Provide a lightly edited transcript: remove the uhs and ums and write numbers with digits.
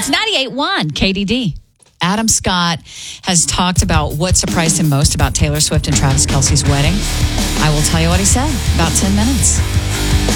It's 98.1 KDD. Adam Scott has talked about what surprised him most about Taylor Swift and Travis Kelce's wedding. I will tell you what he said. About 10 minutes.